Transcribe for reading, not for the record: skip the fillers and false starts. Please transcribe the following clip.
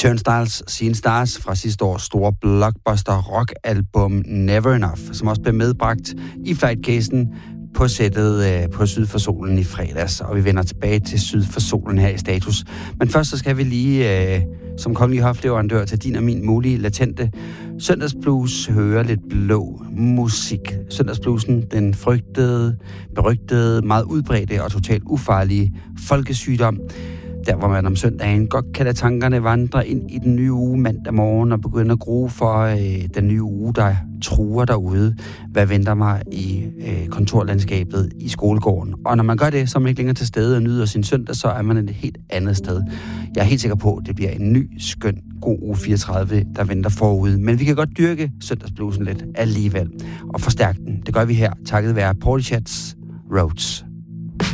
Turnstiles Seen Stars fra sidste års store blockbuster rockalbum Never Enough, som også blev medbragt i flightcasen på sættet på Syd for Solen i fredags, og vi vender tilbage til Syd for Solen her i Status. Men først så skal vi lige, som kongelig hofleverandør til din og min mulige latente søndagsblues, høre lidt blå musik. Søndagsbluesen, den frygtede, berygtede, meget udbredte og totalt ufarlige folkesygdom, der hvor man om søndagen godt kan lade tankerne vandre ind i den nye uge mandag morgen og begynde at grue for den nye uge, der truer derude. Hvad venter mig i kontorlandskabet i skolegården? Og når man gør det, så er man ikke længere til stede og nyder sin søndag, så er man et helt andet sted. Jeg er helt sikker på, at det bliver en ny, skøn, god uge 34, der venter forude. Men vi kan godt dyrke søndagsbluesen lidt alligevel og forstærke den. Det gør vi her, takket være Portichats Roads.